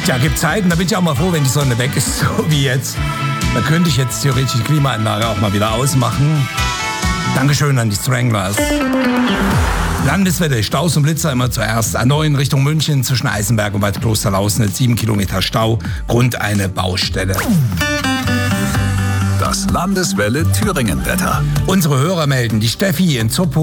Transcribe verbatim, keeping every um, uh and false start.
Tja, gibt Zeiten, da bin ich auch mal froh, wenn die Sonne weg ist, so wie jetzt. Da könnte ich jetzt theoretisch die Klimaanlage auch mal wieder ausmachen. Dankeschön an die Stranglers. Landeswetter, Staus und Blitzer immer zuerst. A neun Richtung München zwischen Eisenberg und Bad Klosterlausnitz. sieben Kilometer Stau, Grund eine Baustelle. Das Landeswelle Thüringen-Wetter. Unsere Hörer melden, die Steffi in Zoppo